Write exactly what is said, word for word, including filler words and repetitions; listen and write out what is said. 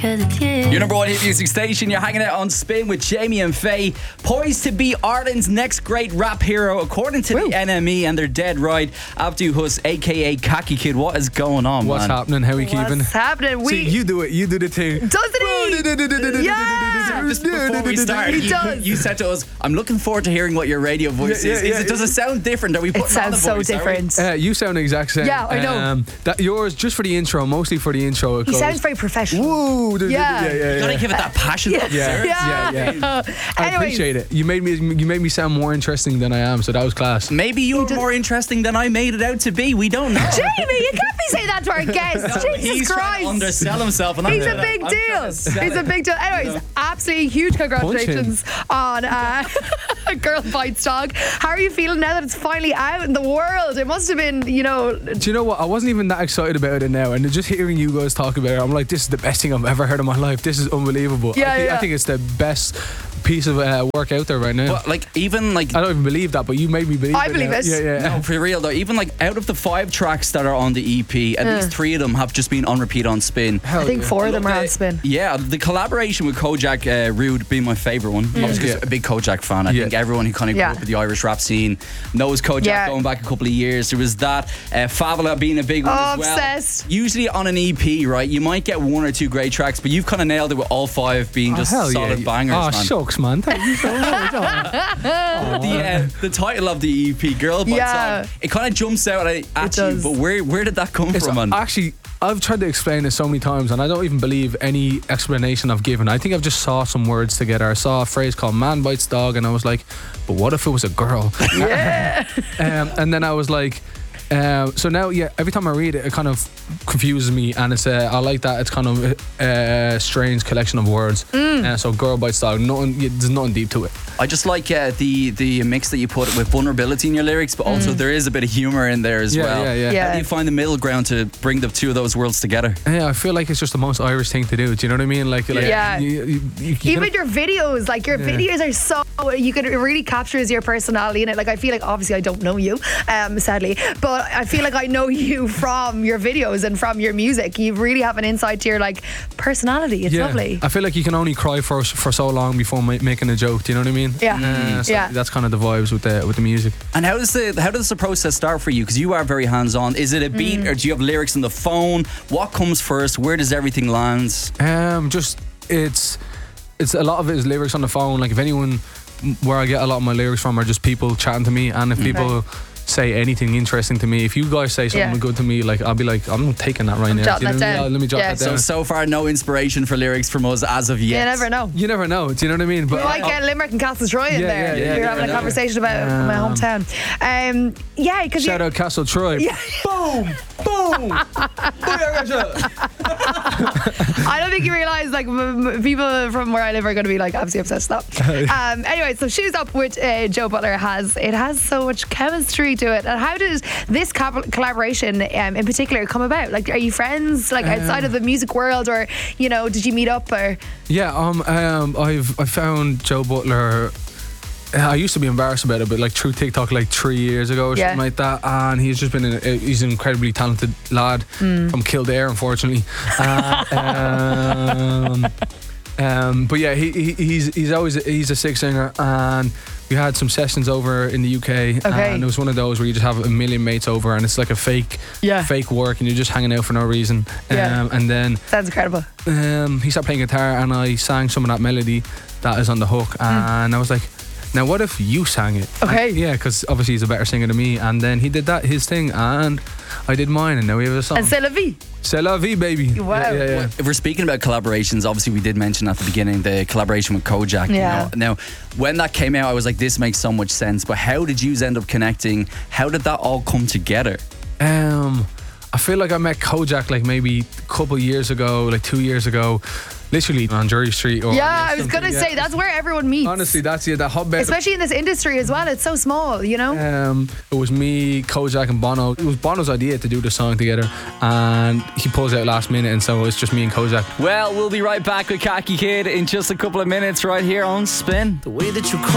'cause it's you. Your number one hit music station. You're hanging out on Spin with Jamie and Faye, poised to be Ireland's next great rap hero, according to Woo. the N M E, and they're dead right. Abdu Hus, aka Khaki Kid. What is going on, What's man? happening? How are we keeping? What's happening? We See, you do it. You do the thing. doesn't he? Yeah. Just before we start, He you, does. you said to us, "I'm looking forward to hearing what your radio voice Yeah, is. yeah, is yeah. it, does it sound different? Are we putting It sounds on the so voice, are we? different. Uh, you sound the exact same. Yeah, I know. Um, that yours just for the intro, mostly for the intro. It He goes, sounds very professional. Woo! Yeah, Yeah. yeah, yeah. You gotta yeah. give it that passion. Yeah. sir. Yeah, yeah. I Anyways, appreciate it. You made me. You made me sound more interesting than I am, so that was class. Maybe you're does- more interesting than I made it out to be. We don't know. Jamie, you can't be saying that to our guests. Jesus He's trying Christ. to undersell himself, and I'm He's a trying to- big I'm deal. trying to He's sell a it. big deal. Anyways, absolutely huge congratulations on uh, Girl Bites Dog. How are you feeling now that it's finally out in the world? It must have been, you know. Do you know what? I wasn't even that excited about it now, and just hearing you guys talk about it, I'm like, this is the best thing I've ever heard in my life. This is unbelievable. Yeah, I, think, yeah. I think it's the best piece of uh, work out there right now. But like even like I don't even believe that, but you made me believe I it. believe now. it. Yeah, yeah. no, for real though, even like out of the five tracks that are on the E P, at least three of them have just been on repeat on Spin. I think four of them are Love on the- Spin. Yeah, the collaboration with Kojak uh, Rude being my favourite one. I was just Yeah. a big Kojak fan. I Yeah. think everyone who kind of grew Yeah. up with the Irish rap scene knows Kojak Yeah. going back a couple of years. There was that. Uh, Favela being a big one Oh, as well. obsessed. Usually on an E P, right, you might get one or two great tracks, but you've kind of nailed it with all five being Oh, just hell solid yeah. bangers, Oh, man. shucks, man. Thank you so much. Oh. The, uh, the title of the E P, Girl Bites Yeah. Dog, it kind of jumps out at, at It you, does. but where where did that come It's from, man? actually, I've tried to explain this so many times, and I don't even believe any explanation I've given. I think I've just saw some words together. I saw a phrase called "man bites dog," and I was like, "But what if it was a girl?" Yeah. um, and then I was like, um, so now, yeah, every time I read it, it kind of confuses me, and it's uh, I like that it's kind of a strange collection of words. Mm. Uh, so "girl bites dog," nothing, yeah, there's nothing deep to it. I just like uh, the the mix that you put with vulnerability in your lyrics, but also there is a bit of humor in there as Yeah, well. yeah, yeah. Yeah. How do you find the middle ground to bring the two of those worlds together? Yeah, I feel like it's just the most Irish thing to do. Do you know what I mean? Like, like Yeah. you, you, you, you Even kinda- your videos, like your Yeah. videos are so, you can, it really captures your personality in it. Like I feel like, obviously I don't know you, um, sadly, but I feel like I know you from your videos and from your music. You really have an insight to your like personality. It's yeah, lovely. I feel like you can only cry for for so long before ma- making a joke. Do you know what I mean? Yeah. Uh, so Yeah. That's kind of the vibes with the with the music. And how does the how does the process start for you? Because you are very hands on. Is it a beat Mm. or do you have lyrics on the phone? What comes first? Where does everything land? Um, just it's it's a lot of it is lyrics on the phone. Like if anyone, where I get a lot of my lyrics from are just people chatting to me, and if people say anything interesting to me, if you guys say something Yeah. good to me, like I'll be like, I'm taking that right I'm now. jotting Do you that know what I mean? down. Yeah, let me jot Yeah. that So down. so far, no inspiration for lyrics from us as of yet. You never know. You never know. Do you know what I mean? We But might get Limerick and Castle Troy in Yeah, there. yeah, yeah, You're yeah, having a yeah. conversation about my Um, hometown. Um, yeah, because shout out Castle Troy. Yeah. Boom, boom. I don't think you realise like m- m- people from where I live are going to be like absolutely obsessed with that. Um, anyway, so Shoes Up with uh, Joe Butler has it has so much chemistry to it. And how does this co- collaboration um, in particular come about? Like, are you friends like outside of the music world, or you know, did you meet up or? Yeah, um, um, I've I found Joe Butler. I used to be embarrassed about it, but like through TikTok, like three years ago or Yeah. something like that, and he's just been an, he's an incredibly talented lad from Kildare, unfortunately. Uh, um, um, but yeah, he, he he's he's always he's a sick singer, and we had some sessions over in the U K, Okay. and it was one of those where you just have a million mates over, and it's like a fake Yeah. fake work, and you're just hanging out for no reason. Um, Yeah. and then Sounds incredible. um, he started playing guitar, and I sang some of that melody that is on the hook, and I was like, now what if you sang it? Okay. And- yeah, because obviously he's a better singer than me, and then he did that his thing, and I did mine, and now we have a song. And c'est la vie. C'est la vie, baby. Wow. Yeah, yeah, yeah. If we're speaking about collaborations, obviously we did mention at the beginning the collaboration with Kojak. you Yeah. know. Now, when that came out, I was like, this makes so much sense. But how did you end up connecting? How did that all come together? Um, I feel like I met Kojak like maybe a couple years ago, like two years ago, literally on Drury Street. Or Yeah, I was something, gonna yeah. say that's where everyone meets. Honestly, that's it. That hotbed. Especially in this industry as well. It's so small, you know? Um, it was me, Kojak, and Bono. It was Bono's idea to do the song together, and he pulls out last minute, and so it's just me and Kojak. Well, we'll be right back with Khaki Kid in just a couple of minutes right here on Spin. The way that you